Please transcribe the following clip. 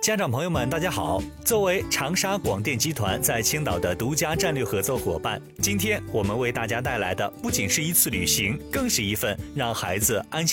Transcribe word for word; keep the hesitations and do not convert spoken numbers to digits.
家长朋友们，大家好！作为长沙广电集团在青岛的独家战略合作伙伴，今天我们为大家带来的不仅是一次旅行，更是一份让孩子安心